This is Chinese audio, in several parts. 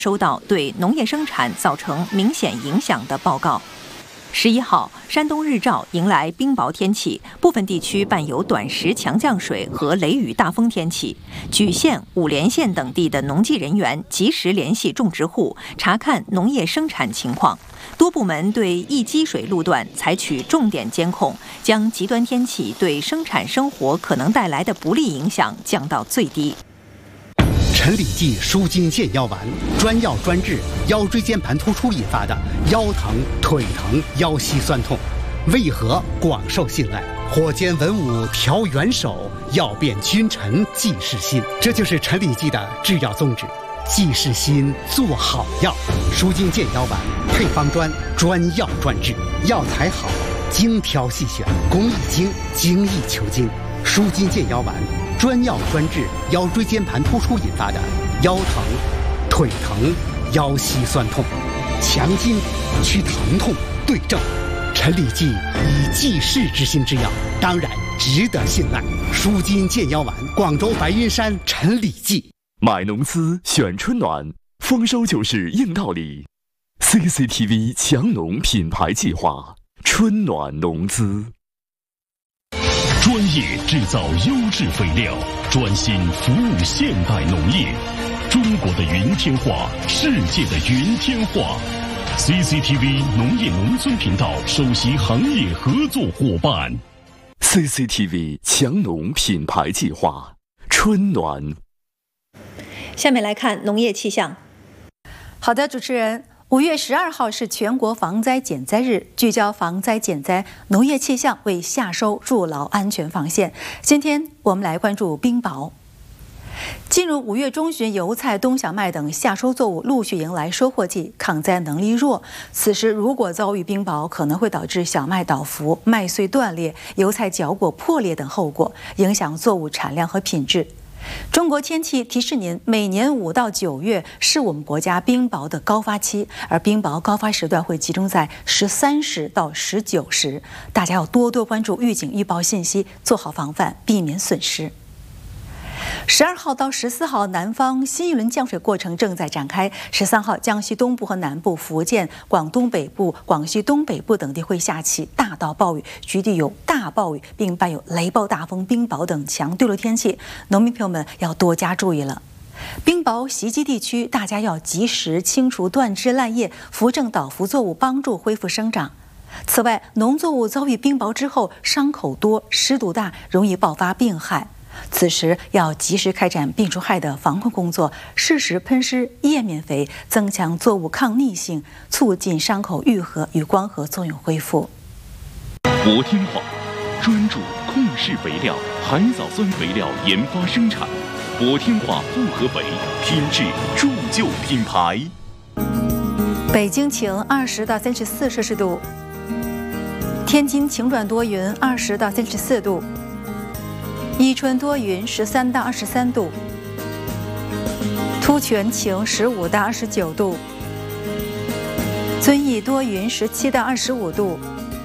收到对农业生产造成明显影响的报告。11号，山东日照迎来冰雹天气，部分地区伴有短时强降水和雷雨大风天气。莒县、五莲县等地的农技人员及时联系种植户，查看农业生产情况。多部门对易积水路段采取重点监控，将极端天气对生产生活可能带来的不利影响降到最低。 陈李济舒筋健腰丸，专药专治腰椎间盘突出引发的腰疼、腿疼、腰膝酸痛，为何广受信赖？火尖文武调元首，药变君臣济世心。这就是陈李济的制药宗旨，济世心，做好药。舒筋健腰丸配方专，专药专治，药材好，精挑细选，工艺精，精益求精。舒筋健腰丸专药专治腰椎间盘突出引发的腰疼、腿疼、腰膝酸痛，强筋去疼痛，对症。陈李济以济世之心之药，当然值得信赖。舒筋健腰丸，广州白云山陈李济。 买农资选春暖，丰收就是硬道理。CCTV 强农品牌计划，春暖农资。 专业制造优质肥料，专心服务现代农业。中国的云天化，世界的云天化。CCTV 农业农村频道首席行业合作伙伴。 CCTV 强农品牌计划，春暖。 下面来看农业气象。 好的，主持人。5月12号是全国防灾减灾日，聚焦防灾减灾，农业气象为夏收筑牢安全防线。今天我们来关注冰雹。进入5月中旬，油菜、冬小麦等夏收作物陆续迎来收获季，抗灾能力弱。此时如果遭遇冰雹，可能会导致小麦倒伏、麦穗断裂、油菜角果破裂等后果，影响作物产量和品质。中国天气提示您，每年5到9月是我们国家冰雹的高发期，而冰雹高发时段会集中在13时到19时，大家要多多关注预警预报信息，做好防范，避免损失。12号到14号，南方新一轮降水过程正在展开。13号，江西东部和南部、福建、广东北部、广西东北部等地会下起大到暴雨，局地有大暴雨，并伴有雷暴、大风、冰雹等强对流天气，农民朋友们要多加注意了。冰雹袭击地区，大家要及时清除断枝烂叶，扶正倒伏作物，帮助恢复生长。此外，农作物遭遇冰雹之后，伤口多、湿度大，容易爆发病害。此时要及时开展病虫害的防控工作，适时喷施叶面肥，增强作物抗逆性，促进伤口愈合与光合作用恢复。 博天化专注控制肥料、海藻酸肥料研发生产，博天化复合肥，品质铸就品牌。 北京晴20到34摄氏度，天津晴转多云20到34度。伊春多云13到23度，突泉晴15到29度，遵义多云17到25度，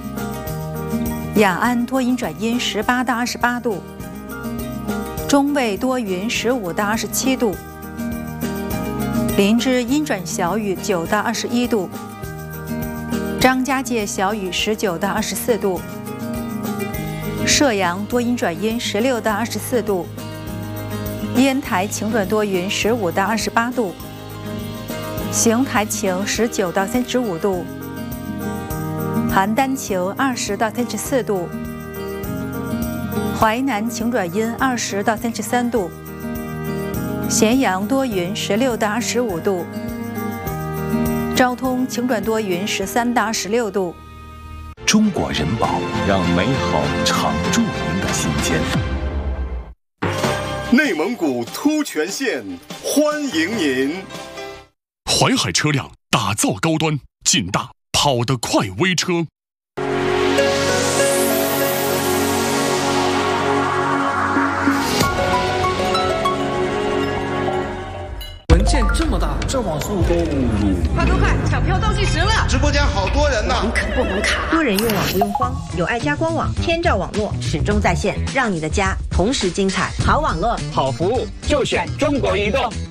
雅安多云转阴18到28度，中卫多云15到27度，林芝阴转小雨9到21度，张家界小雨19到24度。射阳多云转阴16到24度，烟台晴转多云15到28度，邢台晴19到35度，邯郸晴20到34度，淮南晴转阴20到33度，咸阳多云16到25度，昭通晴转多云13到26度。 中国人保，让美好常驻您的心间。 内蒙古突泉县欢迎您。 淮海车辆打造高端、劲大、跑得快微车。 文件这么大，这网速都快，抢票倒计时了！ 直播间好多人呢， 红肯不红卡？多人用网不用慌，有爱家官网，天照网络始终在线，让你的家同时精彩。好网络， 好服务，就选中国移动。